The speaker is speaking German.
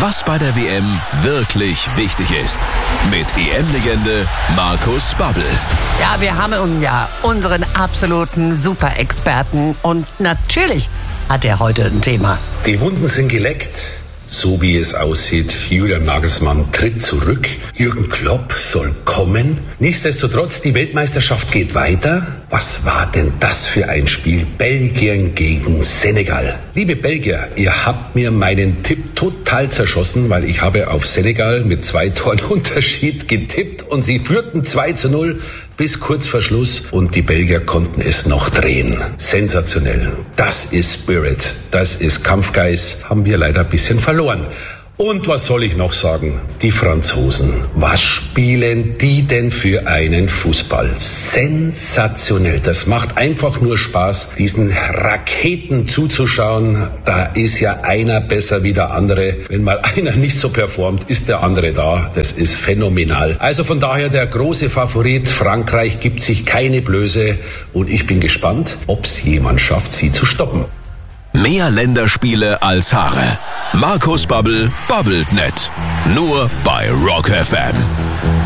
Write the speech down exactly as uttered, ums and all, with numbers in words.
Was bei der W M wirklich wichtig ist. Mit E M-Legende Markus Babbel. Ja, wir haben ja unseren absoluten Super-Experten und natürlich hat er heute ein Thema. Die Wunden sind geleckt. So wie es aussieht, Julian Nagelsmann tritt zurück, Jürgen Klopp soll kommen. Nichtsdestotrotz, die Weltmeisterschaft geht weiter. Was war denn das für ein Spiel? Belgien gegen Senegal. Liebe Belgier, ihr habt mir meinen Tipp total zerschossen, weil ich habe auf Senegal mit zwei Toren Unterschied getippt und sie führten zwei zu null. Bis kurz vor Schluss und die Belgier konnten es noch drehen. Sensationell. Das ist Spirit, das ist Kampfgeist. Haben wir leider ein bisschen verloren. Und was soll ich noch sagen? Die Franzosen. Was spielen die denn für einen Fußball? Sensationell. Das macht einfach nur Spaß, diesen Raketen zuzuschauen. Da ist ja einer besser wie der andere. Wenn mal einer nicht so performt, ist der andere da. Das ist phänomenal. Also von daher der große Favorit. Frankreich gibt sich keine Blöße. Und ich bin gespannt, ob es jemand schafft, sie zu stoppen. Mehr Länderspiele als Haare. Markus Babbel babbelt nett. Nur bei Rock F M.